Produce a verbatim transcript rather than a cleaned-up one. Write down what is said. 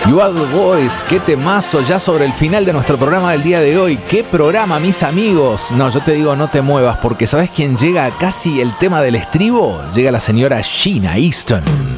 You Are The Voice, qué temazo ya sobre el final de nuestro programa del día de hoy. Qué programa, mis amigos. No, yo te digo, no te muevas, porque ¿sabes quién llega a casi el tema del estribo? Llega la señora Sheena Easton.